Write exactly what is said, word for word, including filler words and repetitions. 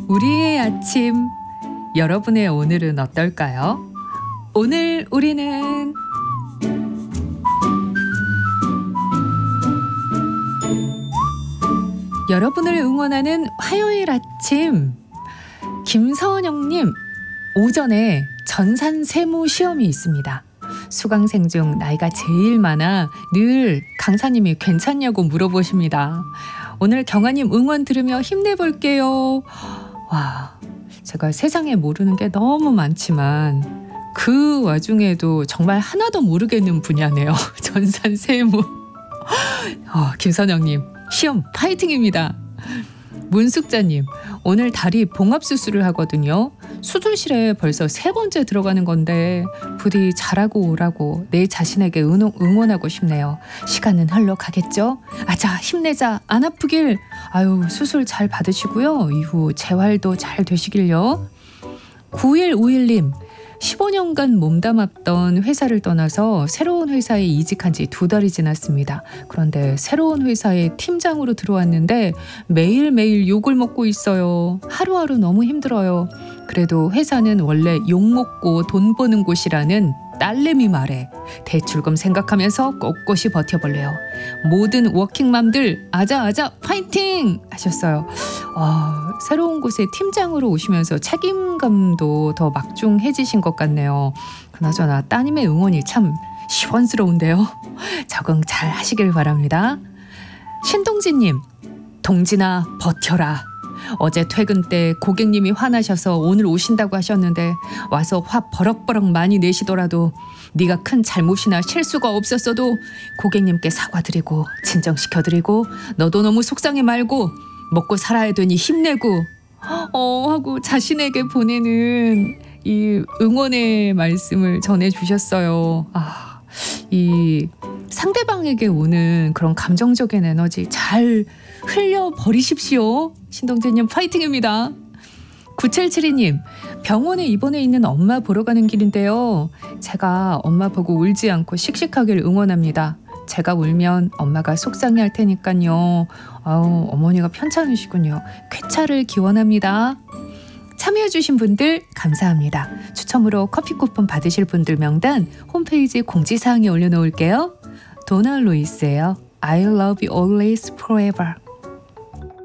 우리의 아침, 여러분의 오늘은 어떨까요? 오늘 우리는 여러분을 응원하는 화요일 아침. 김서원영님, 오전에 전산 세무 시험이 있습니다. 수강생 중 나이가 제일 많아 늘 강사님이 괜찮냐고 물어보십니다. 오늘 경아님 응원 들으며 힘내볼게요. 와, 제가 세상에 모르는 게 너무 많지만 그 와중에도 정말 하나도 모르겠는 분야네요. 전산 세무. 어, 김선영님, 시험 파이팅입니다. 문숙자님, 오늘 다리 봉합 수술을 하거든요. 수술실에 벌써 세 번째 들어가는 건데 부디 잘하고 오라고 내 자신에게 응원, 응원하고 싶네요. 시간은 흘러가겠죠? 아자, 힘내자. 안 아프길. 아유, 수술 잘 받으시고요. 이후 재활도 잘 되시길요. 구일오일님, 십오 년간 몸담았던 회사를 떠나서 새로운 회사에 이직한 지 두 달이 지났습니다. 그런데 새로운 회사에 팀장으로 들어왔는데 매일매일 욕을 먹고 있어요. 하루하루 너무 힘들어요. 그래도 회사는 원래 욕먹고 돈 버는 곳이라는 딸내미 말에 대출금 생각하면서 꼿꼿이 버텨볼래요. 모든 워킹맘들 아자아자 파이팅! 하셨어요. 아, 새로운 곳에 팀장으로 오시면서 책임감도 더 막중해지신 것 같네요. 그나저나 따님의 응원이 참 시원스러운데요. 적응 잘 하시길 바랍니다. 신동진님, 동진아 버텨라. 어제 퇴근 때 고객님이 화나셔서 오늘 오신다고 하셨는데 와서 화 버럭버럭 많이 내시더라도 네가 큰 잘못이나 실수가 없었어도 고객님께 사과드리고 진정시켜드리고 너도 너무 속상해 말고 먹고 살아야 되니 힘내고 어 하고 자신에게 보내는 이 응원의 말씀을 전해주셨어요. 아, 이 상대방에게 오는 그런 감정적인 에너지 잘 흘려버리십시오. 신동재님 파이팅입니다. 구칠칠이님, 병원에 입원해 있는 엄마 보러 가는 길인데요. 제가 엄마 보고 울지 않고 씩씩하길 응원합니다. 제가 울면 엄마가 속상해할 테니까요. 아우, 어머니가 편찮으시군요. 쾌차를 기원합니다. 참여해주신 분들 감사합니다. 추첨으로 커피 쿠폰 받으실 분들 명단 홈페이지 공지사항에 올려놓을게요. 도널 루이스예요. I love you always forever.